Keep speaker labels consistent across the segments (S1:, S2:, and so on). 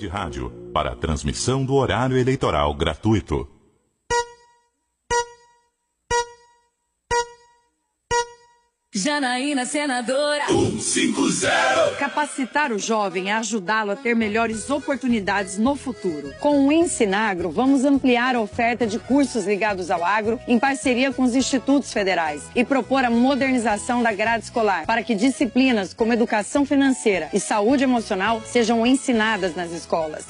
S1: de rádio para a transmissão do horário eleitoral gratuito.
S2: Janaína, senadora
S3: 150.
S4: Capacitar o jovem é ajudá-lo a ter melhores oportunidades no futuro. Com o Ensinagro, vamos ampliar a oferta de cursos ligados ao agro em parceria com os institutos federais e propor a modernização da grade escolar para que disciplinas como educação financeira e saúde emocional sejam ensinadas nas escolas.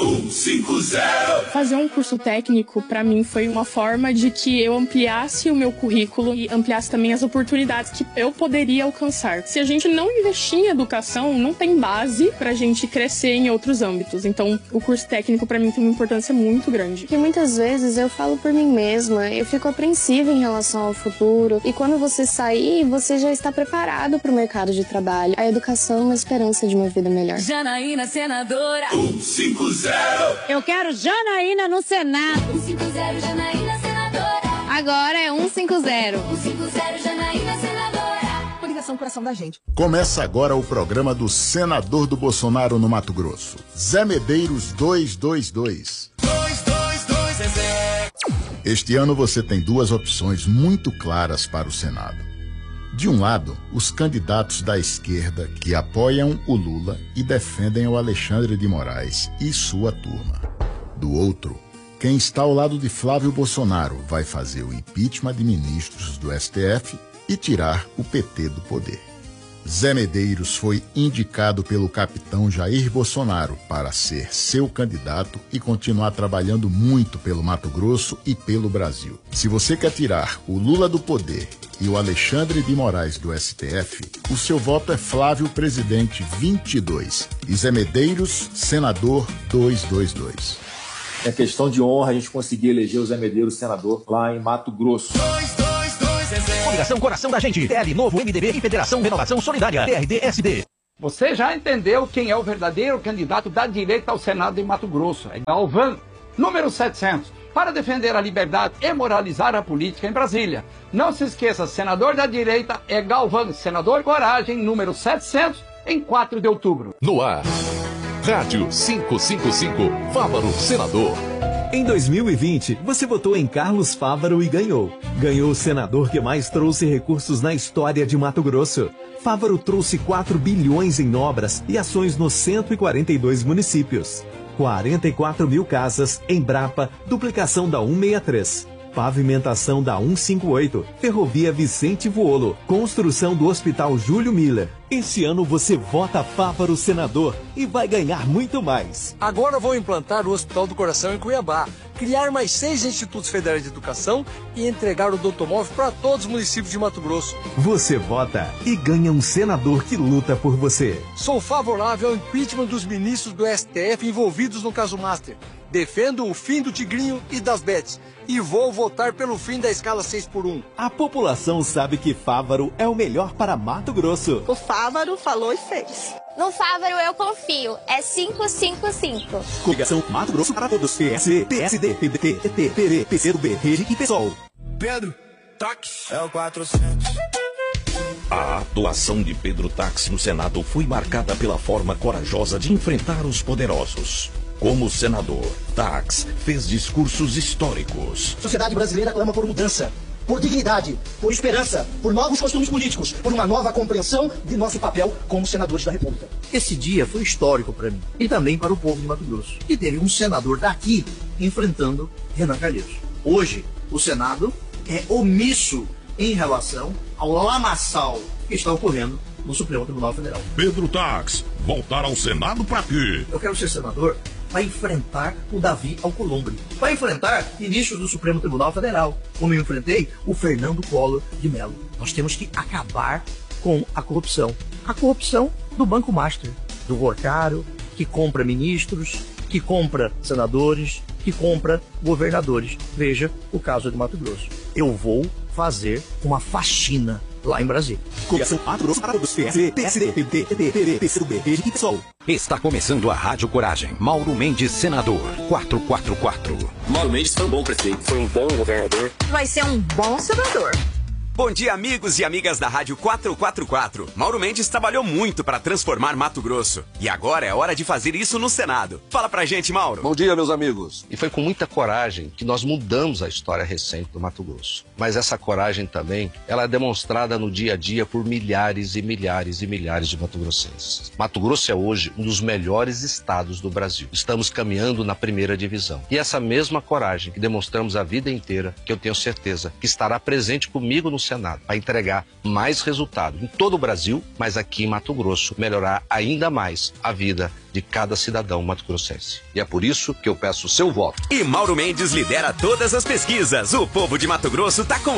S3: 150.
S5: Fazer um curso técnico, para mim, foi uma forma de que eu ampliasse o meu currículo e ampliasse também as oportunidades que eu poderia alcançar. Se a gente não investir em educação, não tem base pra gente crescer em outros âmbitos. Então, o curso técnico pra mim tem uma importância muito grande.
S6: Porque muitas vezes eu falo por mim mesma, eu fico apreensiva em relação ao futuro. E quando você sair, você já está preparado para o mercado de trabalho. A educação é uma esperança de uma vida melhor.
S2: Janaína, senadora
S3: 150.
S4: Eu quero Janaína no Senado.
S2: 150, Janaína, senadora.
S4: Agora é 150.
S2: 150, Janaína, senadora.
S7: Ligação Coração da Gente.
S8: Começa agora o programa do senador do Bolsonaro no Mato Grosso, Zé Medeiros 222.
S3: 222 Zezé.
S8: Este ano você tem duas opções muito claras para o Senado. De um lado, os candidatos da esquerda que apoiam o Lula e defendem o Alexandre de Moraes e sua turma. Do outro, quem está ao lado de Flávio Bolsonaro vai fazer o impeachment de ministros do STF e tirar o PT do poder. Zé Medeiros foi indicado pelo capitão Jair Bolsonaro para ser seu candidato e continuar trabalhando muito pelo Mato Grosso e pelo Brasil. Se você quer tirar o Lula do poder e o Alexandre de Moraes do STF, o seu voto é Flávio Presidente 22 e Zé Medeiros Senador 222.
S9: É questão de honra a gente conseguir eleger o Zé Medeiros senador lá em Mato Grosso.
S3: 222 Zezé.
S10: Ligação Coração da Gente. PL Novo, MDB e Federação Renovação Solidária. TRD-SD.
S11: Você já entendeu quem é o verdadeiro candidato da direita ao Senado em Mato Grosso? É Galvão, número 700, para defender a liberdade e moralizar a política em Brasília. Não se esqueça, senador da direita é Galvão, senador Coragem, número 700, em 4 de outubro.
S12: No ar, Rádio 555, Fávaro Senador.
S13: Em 2020, você votou em Carlos Fávaro e ganhou. Ganhou o senador que mais trouxe recursos na história de Mato Grosso. Fávaro trouxe 4 bilhões em obras e ações nos 142 municípios. 44 mil casas, Embrapa, duplicação da 163. Pavimentação da 158, Ferrovia Vicente Vuolo, construção do Hospital Júlio Miller. Esse ano você vota Fávaro senador e vai ganhar muito mais.
S14: Agora vou implantar o Hospital do Coração em Cuiabá, criar mais 6 institutos federais de educação e entregar o Doutomóvel para todos os municípios de Mato Grosso.
S13: Você vota e ganha um senador que luta por você.
S14: Sou favorável ao impeachment dos ministros do STF envolvidos no caso Master. Defendo o fim do Tigrinho e das Bets. E vou votar pelo fim da escala 6x1.
S13: A população sabe que Fávaro é o melhor para Mato Grosso.
S7: O Fávaro falou e fez.
S15: No Fávaro eu confio. É 555.
S13: Coligação Mato Grosso para todos. PSC, PSD, PDT, PT, PV, PCdoB, Rede e PSOL.
S3: Pedro, táxi. É o 400.
S12: A atuação de Pedro Táxi no Senado foi marcada pela forma corajosa de enfrentar os poderosos. Como senador, Táxi fez discursos históricos.
S16: A sociedade brasileira clama por mudança, por dignidade, por esperança, por novos costumes políticos, por uma nova compreensão de nosso papel como senadores da República.
S17: Esse dia foi histórico para mim e também para o povo de Mato Grosso, que teve um senador daqui enfrentando Renan Calheiros. Hoje, o Senado é omisso em relação ao lamaçal que está ocorrendo no Supremo Tribunal Federal.
S12: Pedro Táxi, voltar ao Senado para quê?
S17: Eu quero ser senador para enfrentar o Davi Alcolumbre, para enfrentar ministros do Supremo Tribunal Federal, como eu enfrentei o Fernando Collor de Mello. Nós temos que acabar com a corrupção. A corrupção do Banco Master, do Worcaro, que compra ministros, que compra senadores, que compra governadores. Veja o caso de Mato Grosso. Eu vou fazer uma faxina lá em Brasília.
S13: Coligação Mato Grosso para todos. PSD, PDT, PV, PCdoB, Rede e PSOL.
S10: Está começando a Rádio Coragem. Mauro Mendes, senador. 444.
S18: Mauro Mendes foi um bom prefeito, foi um bom governador.
S7: Vai ser um bom senador.
S18: Bom dia, amigos e amigas da Rádio 444. Mauro Mendes trabalhou muito para transformar Mato Grosso. E agora é hora de fazer isso no Senado. Fala pra gente, Mauro.
S19: Bom dia, meus amigos. E foi com muita coragem que nós mudamos a história recente do Mato Grosso. Mas essa coragem também, ela é demonstrada no dia a dia por milhares e milhares e milhares de mato-grossenses. Mato Grosso é hoje um dos melhores estados do Brasil. Estamos caminhando na primeira divisão. E essa mesma coragem que demonstramos a vida inteira, que eu tenho certeza que estará presente comigo no Senado, para entregar mais resultado em todo o Brasil, mas aqui em Mato Grosso, melhorar ainda mais a vida de cada cidadão mato-grossense. E é por isso que eu peço o seu voto.
S18: E Mauro Mendes lidera todas as pesquisas. O povo de Mato Grosso tá com